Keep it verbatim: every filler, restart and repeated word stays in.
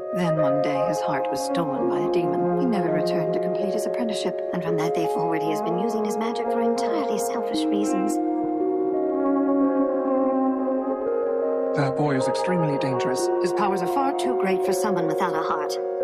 Then one day, his heart was stolen by a demon. He never returned to complete his apprenticeship. And from that day forward, he has been using his magic for entirely selfish reasons. That boy is extremely dangerous. His powers are far too great for someone without a heart.